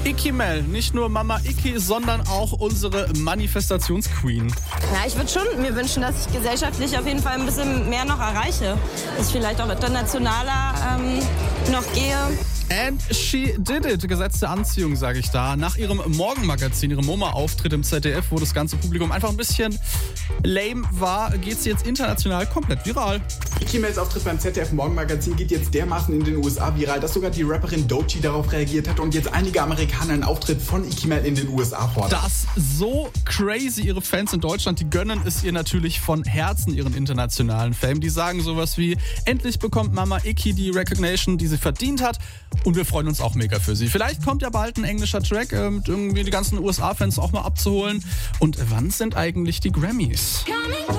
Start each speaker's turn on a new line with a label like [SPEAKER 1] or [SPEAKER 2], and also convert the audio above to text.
[SPEAKER 1] Icky Mel, nicht nur Mama Icky, sondern auch unsere Manifestationsqueen.
[SPEAKER 2] Ja, ich würde schon mir wünschen, dass ich gesellschaftlich auf jeden Fall ein bisschen mehr noch erreiche. Dass ich vielleicht auch internationaler noch gehe.
[SPEAKER 1] And she did it. Gesetz der Anziehung, sage ich da. Nach ihrem Morgenmagazin, ihrem MoMA-Auftritt im ZDF, wo das ganze Publikum einfach ein bisschen lame war, geht sie jetzt international komplett viral.
[SPEAKER 3] Icky Mels Auftritt beim ZDF Morgenmagazin geht jetzt dermaßen in den USA viral, dass sogar die Rapperin Doechii darauf reagiert hat und jetzt einige Amerikaner einen Auftritt von Icky Mel in den USA fordern.
[SPEAKER 1] Das ist so crazy. Ihre Fans in Deutschland, die gönnen es ihr natürlich von Herzen, ihren internationalen Fame. Die sagen sowas wie, endlich bekommt Mama Icky die Recognition, die sie verdient hat. Und wir freuen uns auch mega für sie. Vielleicht kommt ja bald ein englischer Track, mit irgendwie die ganzen USA-Fans auch mal abzuholen. Und wann sind eigentlich die Grammys?